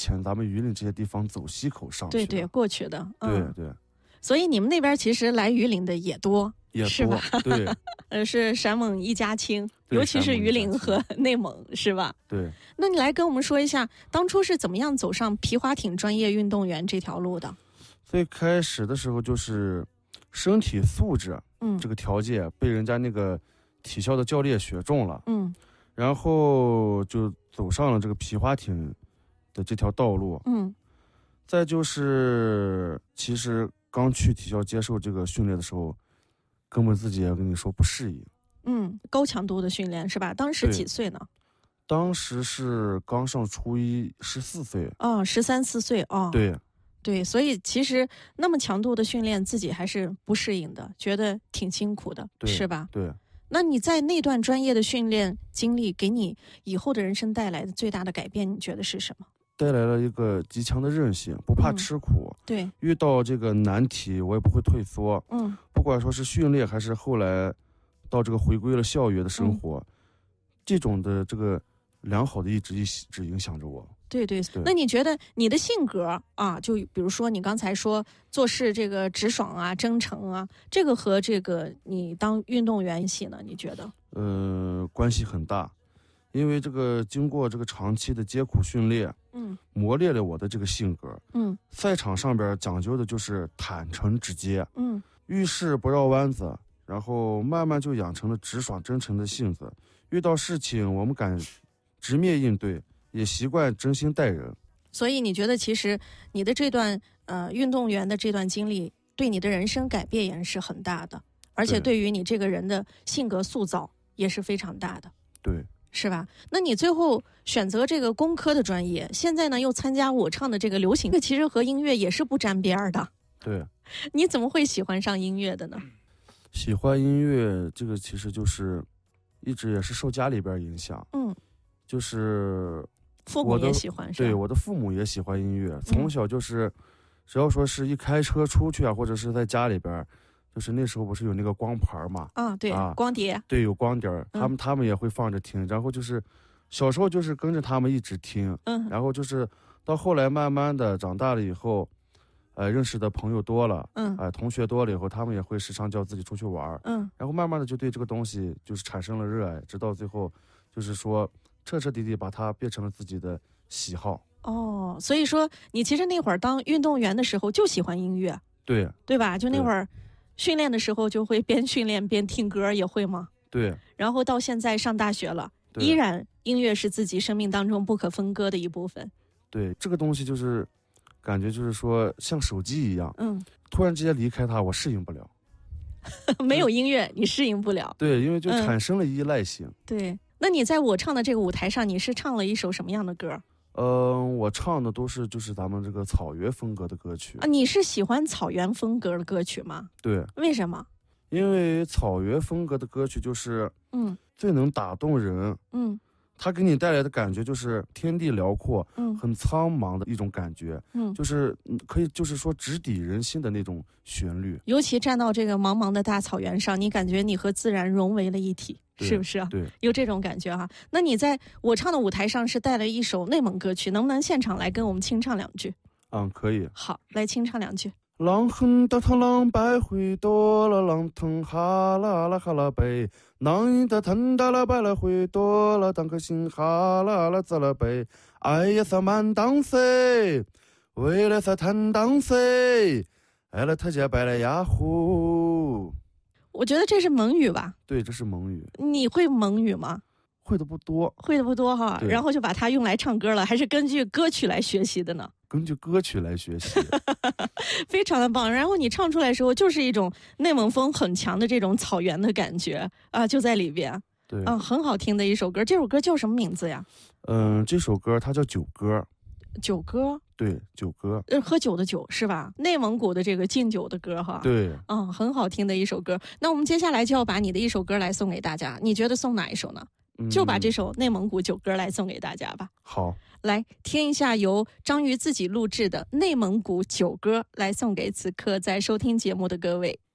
前咱们榆林这些地方走西口上去， 对对，过去的， 对对。 所以你们那边其实来榆林的也多， 也是吧？ 对， 是陕蒙一家亲，尤其是榆林和内蒙，是吧？ 对。 那你来跟我们说一下，当初是怎么样走上皮划艇专业运动员这条路的？ 最开始的时候就是身体素质，这个条件被人家那个体校的教练选中了，然后就走上了这个皮划艇的这条道路，再就是其实刚去体校接受这个训练的时候，根本自己也跟你说不适应。 高强度的训练是吧？当时几岁呢？ 当时是刚上初一，14岁。 13、14岁哦。对，所以其实那么强度的训练，自己还是不适应的，觉得挺辛苦的，是吧？ 对。 那你在那段专业的训练经历，给你以后的人生带来的最大的改变，你觉得是什么？ 带来了一个极强的韧性，不怕吃苦。 对， 遇到这个难题我也不会退缩。不管说是训练还是后来到这个回归了校园的生活，这种的这个良好的一直影响着我。 对，那你觉得你的性格啊，就比如说你刚才说做事这个直爽啊、真诚啊，这个和这个你当运动员系呢，你觉得？ 关系很大，因为这个经过这个长期的艰苦训练，磨练了我的这个性格。赛场上边讲究的就是坦诚直接，遇事不绕弯子，然后慢慢就养成了直爽真诚的性子。遇到事情我们敢直面应对，也习惯真心待人。 所以你觉得其实你的这段运动员的这段经历对你的人生改变也是很大的，而且对于你这个人的性格塑造也是非常大的。 对， 是吧？那你最后选择这个工科的专业，现在呢又参加我唱的这个流行乐，其实和音乐也是不沾边的。 对， 你怎么会喜欢上音乐的呢？ 喜欢音乐这个其实就是一直也是受家里边影响，就是父母也喜欢， 对，我的父母也喜欢音乐，从小就是只要说是一开车出去啊，或者是在家里边，就是那时候不是有那个光盘嘛， 对，光碟， 对，有光碟，他们也会放着听，然后就是小时候就是跟着他们一直听，然后就是到后来慢慢的长大了以后，认识的朋友多了，同学多了以后，他们也会时常叫自己出去玩，然后慢慢的就对这个东西就是产生了热爱，直到最后就是说彻彻底底把它变成了自己的喜好。 所以说你其实那会儿当运动员的时候就喜欢音乐，对吧？就那会儿训练的时候就会边训练边听歌，也会吗？ 对。 然后到现在上大学了，依然音乐是自己生命当中不可分割的一部分。 对，这个东西就是感觉就是说像手机一样，突然之间离开它，我适应不了。 没有音乐你适应不了。 对，因为就产生了依赖性。 对，那你在我唱的这个舞台上，你是唱了一首什么样的歌？ 我唱的都是就是咱们这个草原风格的歌曲。 你是喜欢草原风格的歌曲吗？ 对。为什么？ 因为草原风格的歌曲就是最能打动人。它给你带来的感觉就是天地辽阔，很苍茫的一种感觉，就是可以就是说直抵人心的那种旋律。 尤其站到这个茫茫的大草原上，你感觉你和自然融为了一体，是不是啊？ 对， 有这种感觉哈。那你在我唱的舞台上是带了一首内蒙歌曲，能不能现场来跟我们清唱两句？ 可以。 好，来清唱两句。 浪很大汤浪白回多了浪腾哈啦啦哈啦背，浪一大腾大了白了回多了当个心哈啦啦滋了背，哎呀撒满当谁，为了撒坦当谁，哎了他家白了呀呼。 我觉得这是蒙语吧？ 对，这是蒙语。 你会蒙语吗？ 会的不多哈，然后就把它用来唱歌了，还是根据歌曲来学习的呢？ 根据歌曲来学习。 非常的棒。然后你唱出来的时候，就是一种内蒙风很强的这种草原的感觉啊，就在里边。 对， 很好听的一首歌。这首歌叫什么名字呀？ 这首歌它叫酒歌。 酒歌？ 对，酒歌。 喝酒的酒是吧？内蒙古的这个敬酒的歌哈。 对。 很好听的一首歌。那我们接下来就要把你的一首歌来送给大家，你觉得送哪一首呢？就把这首内蒙古酒歌来送给大家吧。 好， 来听一下由张瑜自己录制的内蒙古酒歌，来送给此刻在收听节目的各位。